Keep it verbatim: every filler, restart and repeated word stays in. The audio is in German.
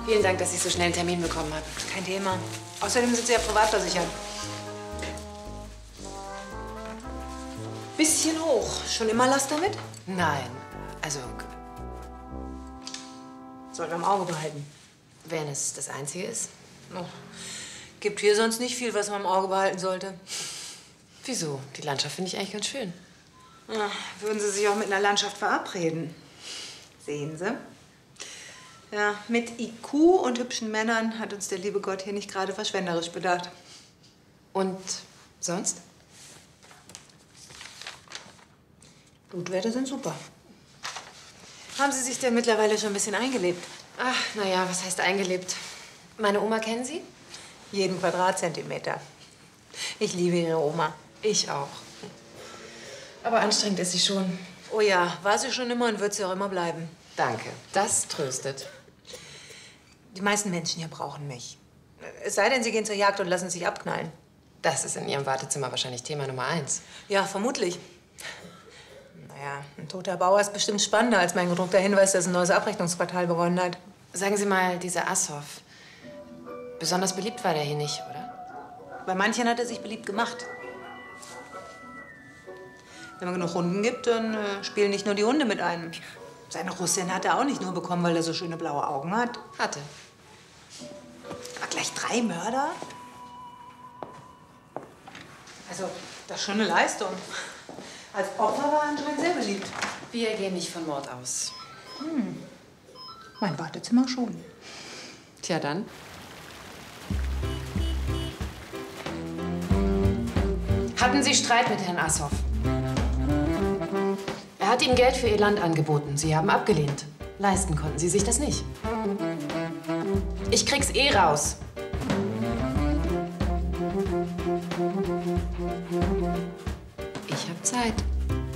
Vielen Dank, dass ich so schnell einen Termin bekommen habe. Kein Thema. Außerdem sind Sie ja privat versichert. Bisschen hoch. Schon immer Last damit? Nein, also Soll wir im Auge behalten. wenn es das Einzige ist. Oh. Gibt hier sonst nicht viel, was man im Auge behalten sollte. Wieso? Die Landschaft finde ich eigentlich ganz schön. Ja, würden Sie sich auch mit einer Landschaft verabreden? Sehen Sie? Ja, mit I Q und hübschen Männern hat uns der liebe Gott hier nicht gerade verschwenderisch bedacht. Und sonst? Blutwerte sind super. Haben Sie sich denn mittlerweile schon ein bisschen eingelebt? Ach, naja, was heißt eingelebt? Meine Oma kennen Sie? Jeden Quadratzentimeter. Ich liebe Ihre Oma. Ich auch. Aber anstrengend ist sie schon. Oh ja, war sie schon immer und wird sie auch immer bleiben. Danke, das tröstet. Die meisten Menschen hier brauchen mich. Es sei denn, sie gehen zur Jagd und lassen sich abknallen. Das ist in Ihrem Wartezimmer wahrscheinlich Thema Nummer eins. Ja, vermutlich. Naja, ein toter Bauer ist bestimmt spannender als mein gedruckter Hinweis, dass ein neues Abrechnungsquartal begonnen hat. Sagen Sie mal, dieser Assoff. Besonders beliebt war der hier nicht, oder? Bei manchen hat er sich beliebt gemacht. Wenn man genug Runden gibt, dann äh, spielen nicht nur die Hunde mit einem. Seine Russin hat er auch nicht nur bekommen, weil er so schöne blaue Augen hat. Hatte. Aber gleich drei Mörder? Also, das ist schon eine Leistung. Als Opfer war er anscheinend sehr beliebt. Wir gehen nicht von Mord aus. Hm. Mein Wartezimmer schon. Tja, dann. Hatten Sie Streit mit Herrn Assoff? Er hat Ihnen Geld für Ihr Land angeboten. Sie haben abgelehnt. Leisten konnten Sie sich das nicht. Ich krieg's eh raus. Ich hab Zeit.